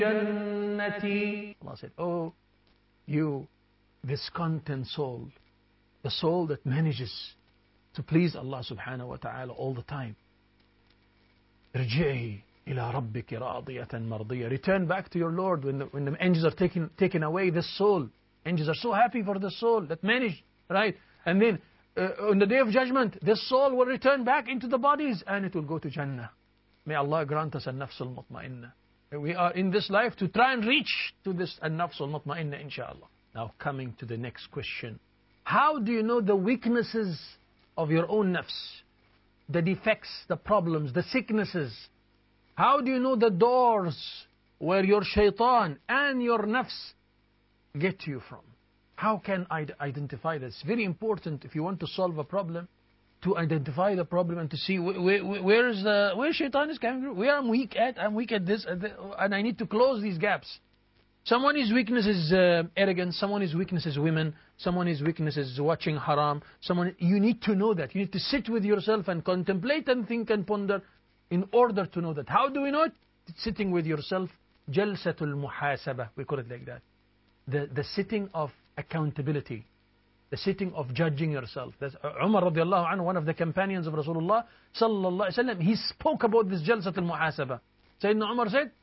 Jannati. Allah said, oh, you, this content soul, the soul that manages to please Allah subhanahu wa ta'ala all the time. Irji'i ila rabbiki radiyatan mardiyya. Return back to your Lord. When the angels are taking away this soul, angels are so happy for the soul that managed, right? And then on the day of judgment, this soul will return back into the bodies and it will go to Jannah. May Allah grant us an-nafs al-mutma'inna. We are in this life to try and reach to this an-nafs al-mutma'inna, inshallah. Now coming to the next question. How do you know the weaknesses of your own nafs? The defects, the problems, the sicknesses. How do you know the doors where your shaitan and your nafs get to you from? How can I identify this? It's very important if you want to solve a problem, to identify the problem and to see where shaitan is coming from, where I'm weak at this, and I need to close these gaps. Someone's weakness is arrogance, someone's weakness is women, someone's weakness is watching haram. You need to know that. You need to sit with yourself and contemplate and think and ponder in order to know that. How do we know it? Sitting with yourself. Jalsatul muhasabah, we call it like that. The sitting of accountability. The sitting of judging yourself. That's Umar radiallahu anhu, one of the companions of Rasulullah sallallahu alaihi wasallam, he spoke about this Jalsatul muhasabah. Sayyidina Umar said,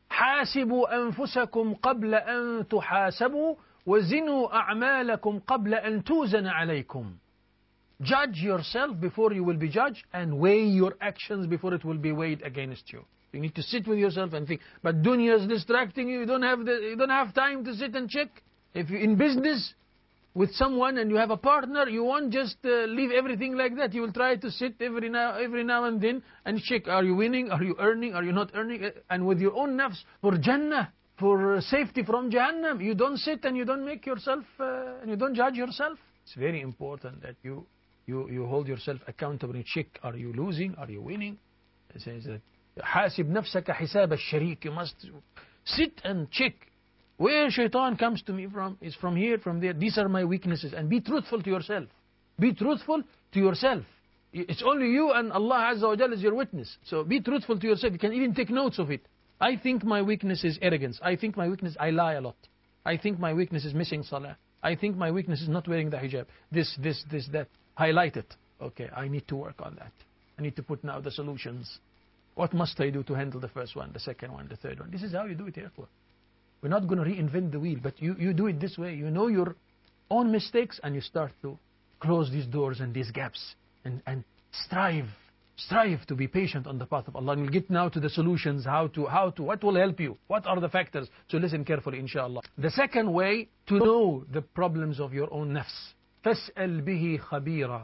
حاسبوا أنفسكم قبل أن تحاسبوا وزنوا أعمالكم قبل أن توزن عليكم. Judge yourself before you will be judged, and weigh your actions before it will be weighed against you. You need to sit with yourself and think. But dunya is distracting you. You don't have time to sit and check. If you're in business with someone and you have a partner, you won't just leave everything like that. You will try to sit every now and then and check, are you winning, are you earning, are you not earning? And with your own nafs, for Jannah, for safety from Jahannam, you don't sit and you don't make yourself, and you don't judge yourself. It's very important that you hold yourself accountable and check, are you losing, are you winning? It says that, حاسب نفسك حساب الشريك. You must sit and check. Where shaitan comes to me from is from here, from there. These are my weaknesses. And be truthful to yourself. Be truthful to yourself. It's only you and Allah Azza wa Jalla is your witness. So be truthful to yourself. You can even take notes of it. I think my weakness is arrogance. I think my weakness, I lie a lot. I think my weakness is missing salah. I think my weakness is not wearing the hijab. This, that. Highlight it. Okay, I need to work on that. I need to put now the solutions. What must I do to handle the first one, the second one, the third one? This is how you do it, ikhwah. We're not going to reinvent the wheel, but you do it this way. You know your own mistakes and you start to close these doors and these gaps and strive to be patient on the path of Allah. And we'll get now to the solutions, what will help you, what are the factors. So listen carefully, inshallah. The second way to know the problems of your own nafs. فَاسْأَلْ بِهِ خَبِيرًا.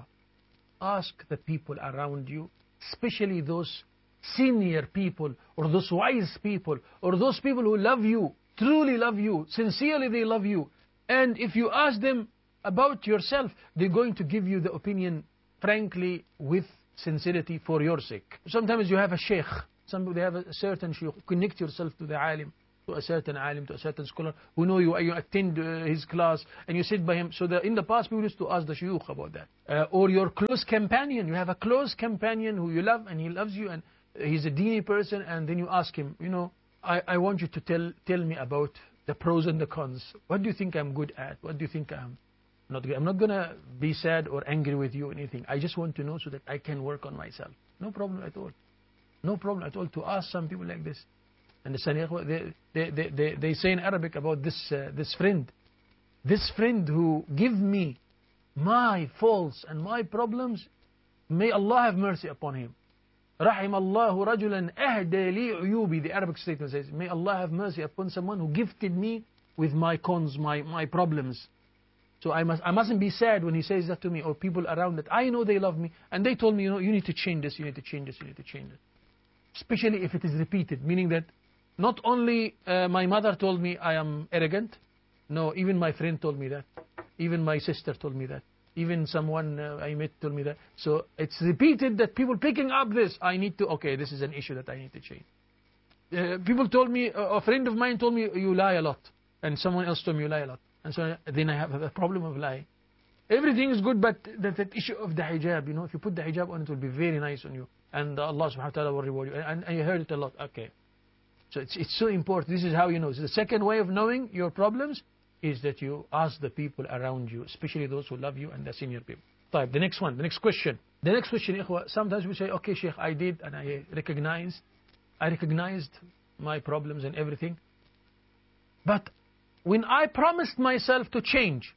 Ask the people around you, especially those senior people or those wise people or those people who love you, truly love you, sincerely they love you. And if you ask them about yourself, they're going to give you the opinion frankly with sincerity for your sake. Sometimes you have a sheikh, they have a certain sheikh. Connect yourself to the alim, to a certain scholar who know you, you attend his class and you sit by him. So in the past people used to ask the shuyukh about that. Or your close companion, you have a close companion who you love and he loves you and he's a dini person, and then you ask him, I want you to tell me about the pros and the cons. What do you think I'm good at? What do you think I'm not good? I'm not going to be sad or angry with you or anything. I just want to know so that I can work on myself. No problem at all. No problem at all to ask some people like this. And they say in Arabic about this friend. This friend who give me my faults and my problems, may Allah have mercy upon him. رحم الله رجلا أهدى لي عيوبي. The Arabic statement says, may Allah have mercy upon someone who gifted me with my cons, my problems. So I mustn't be sad when he says that to me, or people around that I know they love me and they told me, you need to change this, you need to change this, you need to change it. Especially if it is repeated, meaning that not only my mother told me I am arrogant, no, even my friend told me that, even my sister told me that. Even someone I met told me that. So it's repeated that people picking up this. This is an issue that I need to change. People told me, a friend of mine told me, you lie a lot. And someone else told me, you lie a lot. And so then I have a problem of lying. Everything is good, but that issue of the hijab, if you put the hijab on, it will be very nice on you. And Allah subhanahu wa ta'ala will reward you. And you heard it a lot. Okay. So it's so important. This is how you know. So the second way of knowing your problems is that you ask the people around you, especially those who love you and the senior people. طيب, the next one, the next question. The next question, إخوة, sometimes we say, okay, Sheikh, I did and I recognized my problems and everything. But when I promised myself to change,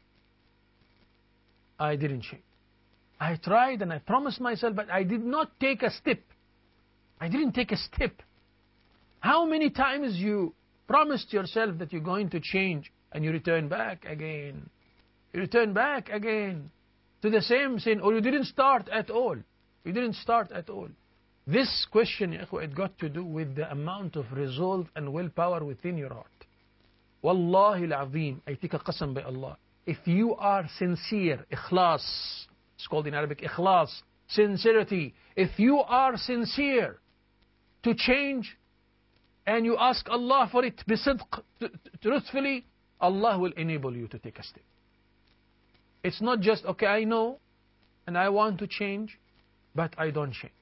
I didn't change. I tried and I promised myself, but I did not take a step. I didn't take a step. How many times you promised yourself that you're going to change and you return back again? You return back again to the same sin, or you didn't start at all. You didn't start at all. This question, it got to do with the amount of resolve and willpower within your heart. Wallahi al-azim, I take a qasam by Allah. If you are sincere, ikhlas, it's called in Arabic, ikhlas, sincerity. If you are sincere to change and you ask Allah for it, bisidq, truthfully, Allah will enable you to take a step. It's not just, okay, I know and I want to change, but I don't change.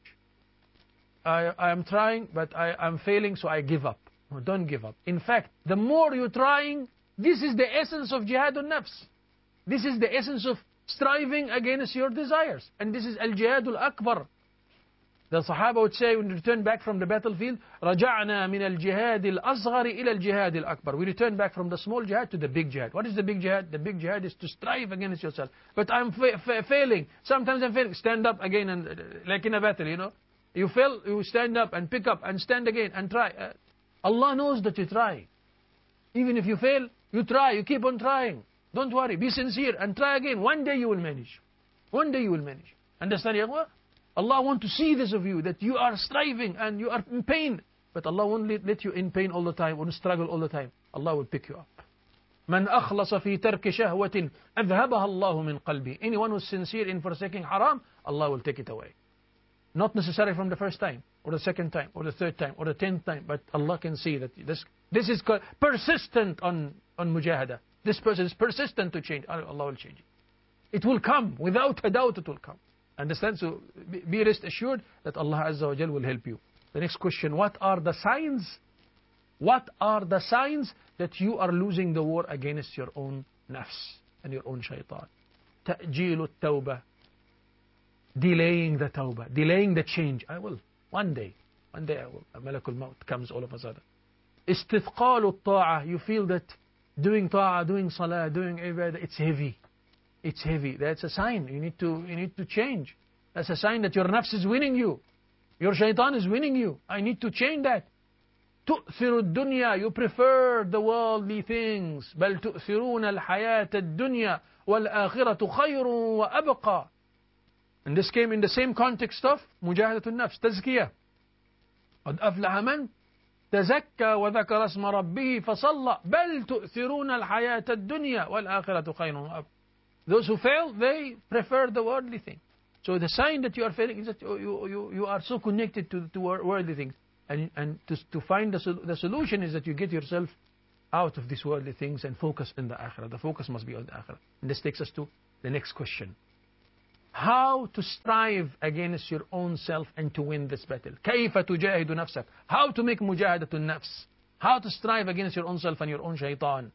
I am trying, but I'm failing, so I give up. No, don't give up. In fact, the more you're trying, this is the essence of jihad al-nafs. This is the essence of striving against your desires. And this is al-jihad al-akbar. The Sahaba would say when you return back from the battlefield, رَجَعْنَا مِنَ الْجِهَادِ الْأَصْغَرِ إِلَى الْجِهَادِ الْأَكْبَرِ. We return back from the small jihad to the big jihad. What is the big jihad? The big jihad is to strive against yourself. But I'm failing. Sometimes I'm failing. Stand up again, and like in a battle, you know. You fail, you stand up and pick up and stand again and try. Allah knows that you try. Even if you fail, you try. You keep on trying. Don't worry. Be sincere and try again. One day you will manage. One day you will manage. Understand, ya Allah? Allah wants to see this of you, that you are striving and you are in pain. But Allah won't let you in pain all the time, won't struggle all the time. Allah will pick you up. من أخلص في ترك شهوة أذهبها الله من قلبي. Anyone who's sincere in forsaking haram, Allah will take it away. Not necessarily from the first time, or the second time, or the third time, or the 10th time, but Allah can see that this is persistent on mujahada. This person is persistent to change. Allah will change it. It will come. Without a doubt, it will come. Understand? So be rest assured that Allah Azza wa Jal will help you. The next question, what are the signs? What are the signs that you are losing the war against your own nafs and your own shaitan? تأجيل التوبة. Delaying the tawbah, delaying the change. I will. One day I will. Malakul Maut comes all of a sudden. Istithqal al-ta'ah. You feel that doing ta'ah, doing salah, doing ibadah, it's heavy. It's heavy. That's a sign. You need to change. That's a sign that your nafs is winning you. Your shaitan is winning you. I need to change that. تؤثر الدنيا. You prefer the worldly things. بل تؤثرون الحياة الدنيا والآخرة خير وأبقى. And this came in the same context of مجاهدة النفس, تزكية. قد أفلح من تزكى وذكر اسم ربه فصلى بل تؤثرون الحياة الدنيا والآخرة خير وأبقى. Those who fail, they prefer the worldly thing. So the sign that you are failing is that you are so connected to worldly things. And to find the solution is that you get yourself out of these worldly things and focus in the akhirah. The focus must be on the akhirah. And this takes us to the next question. How to strive against your own self and to win this battle. كيف تجاهد نفسك. How to make مجاهدة النفس. How to strive against your own self and your own shaitan.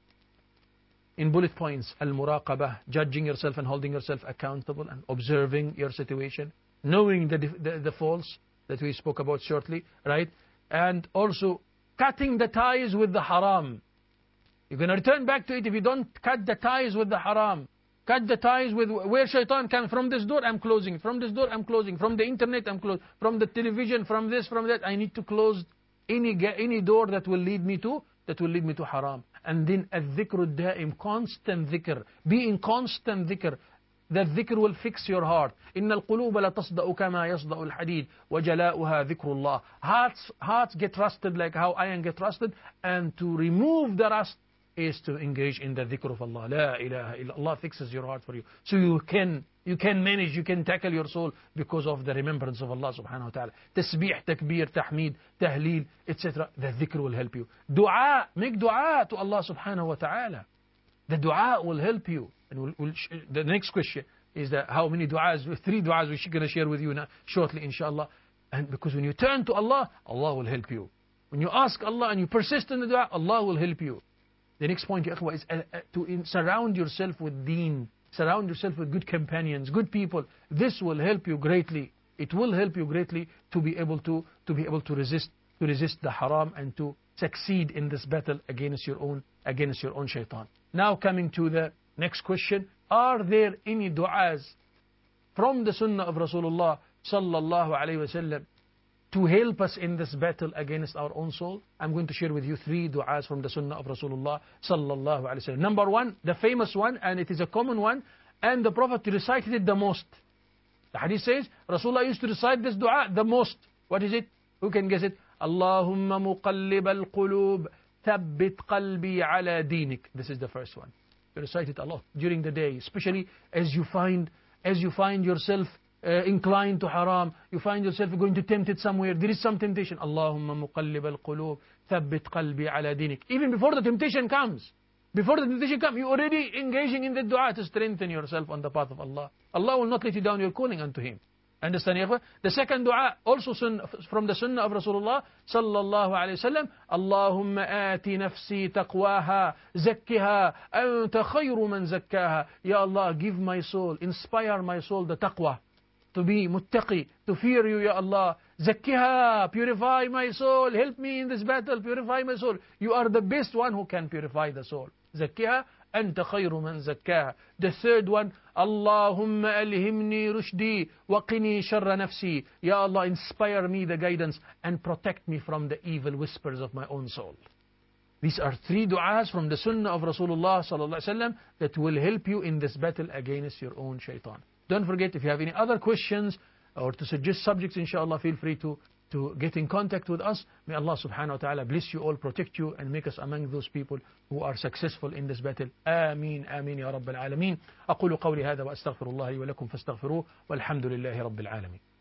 In bullet points, al-muraqabah, judging yourself and holding yourself accountable and observing your situation, knowing the faults that we spoke about shortly, right? And also cutting the ties with the haram. You're going to return back to it if you don't cut the ties with the haram. Cut the ties with where shaitan comes. From this door, I'm closing. From this door, I'm closing. From the internet, I'm closing. From the television, from this, from that. I need to close any door that will lead me to haram. And then الذكر الدائم, constant dhikr. Be in constant dhikr. That dhikr will fix your heart. إن القلوب لا تصدأ كما يصدأ الحديد وجلاؤها ذكر الله. Hearts get rusted like how iron get rusted. And to remove the rust is to engage in the dhikr of Allah. La ilaha illa Allah fixes your heart for you. So you can manage, you can tackle your soul because of the remembrance of Allah subhanahu wa ta'ala. Tasbih, takbir, tahmeed, tahleel, etc. The dhikr will help you. Dua, make dua to Allah subhanahu wa ta'ala. The dua will help you. And the next question is that how many du'as, 3 du'as we're going to share with you now, shortly inshallah. And because when you turn to Allah, Allah will help you. When you ask Allah and you persist in the dua, Allah will help you. The next point, ya ikhwa, is to surround yourself with deen. Surround yourself with good companions, good people. This will help you greatly. It will help you greatly to be able to resist the haram and to succeed in this battle against your own shaitan. Now coming to the next question, are there any du'as from the sunnah of Rasulullah sallallahu alayhi wasallam to help us in this battle against our own soul? I'm going to share with you 3 du'as from the sunnah of Rasulullah sallallahu alayhi wasallam. Number 1, the famous one, and it is a common one, and the Prophet recited it the most. The hadith says Rasulullah used to recite this dua the most. What is it? Who can guess it? Allahumma muqallib al-qulub thabbit qalbi ala dinik. This is the first one. You recite it a lot during the day, especially as you find yourself inclined to haram, you find yourself going to tempt it somewhere, there is some temptation. Allahumma muqallib al-qulub thabbit qalbi ala dinik. Even before the temptation comes, you're already engaging in the dua to strengthen yourself on the path of Allah. Allah will not let you down, you're calling unto Him. Understand, ya? The second dua, also from the sunnah of Rasulullah sallallahu alayhi wasallam, Allahumma ati nafsi taqwaha, zakkiha, anta khayru man zakkaha. Ya Allah, give my soul, inspire my soul the taqwa, to be muttaqi, to fear you, ya Allah. Zakkiha, purify my soul, help me in this battle, purify my soul. You are the best one who can purify the soul. Zakkiha, anta khayru man zakkaha. The third one, Allahumma alhimni rushdi wa qini sharra nafsi. Ya Allah, inspire me the guidance and protect me from the evil whispers of my own soul. These are 3 du'as from the sunnah of Rasulullah sallallahu alaihi wasallam that will help you in this battle against your own shaitan. Don't forget, if you have any other questions or to suggest subjects, inshallah, feel free to get in contact with us. May Allah subhanahu wa ta'ala bless you all, protect you, and make us among those people who are successful in this battle. Ameen, ameen, ya Rabbal Alameen. أقول قولي هذا وأستغفر الله لي ولكم فاستغفروه والحمد لله رب العالمين.